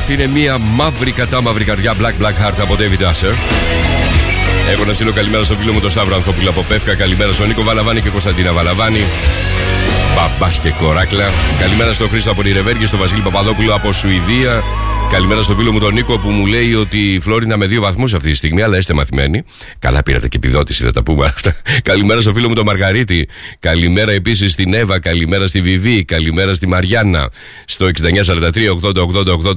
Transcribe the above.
Αυτή είναι μια μαύρη κατάμαυρη καρδιά, Black Heart από David Asher. Έχω να στείλω καλημέρα στο φίλο μου τον Σταύρο Ανθόπουλο από Πεύκα. Καλημέρα στον Νίκο Βαλαβάνη και Κωνσταντίνα Βαλαβάνη. Μπαμπάς και κοράκλα. Καλημέρα στον Χρήστο από τη Ρεβέργη, στον Βασίλη Παπαδόπουλο από Σουηδία. Καλημέρα στον φίλο μου τον Νίκο που μου λέει ότι η Φλόρινα με 2 βαθμούς αυτή τη στιγμή, αλλά είστε μαθημένοι. Καλά, πήρατε και επιδότηση, δεν τα πούμε αυτά. Καλημέρα στον φίλο μου τον Μαργαρίτη. Καλημέρα επίσης στην Εύα. Καλημέρα στη Βιβί. Καλημέρα στη Μαριάννα. Στο 6943 80 80 80